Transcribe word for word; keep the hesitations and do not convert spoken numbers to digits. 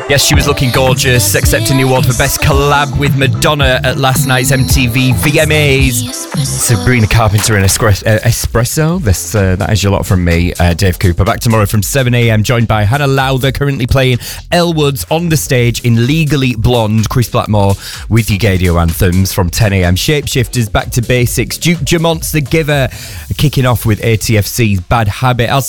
Yes, she was looking gorgeous, accepting the award for Best Collab with Madonna at last night's M T V V M As. Sabrina Carpenter and Espresso. Uh, espresso. This, uh, that is your lot from me, uh, Dave Cooper. Back tomorrow from seven a.m, joined by Hannah Lowther, currently playing Elle Woods on the stage in Legally Blonde. Chris Blackmore with your Gadio anthems from ten a.m. Shapeshifters, Back to Basics. Duke Dumont's The Giver, kicking off with A T F C's Bad Habit. I'll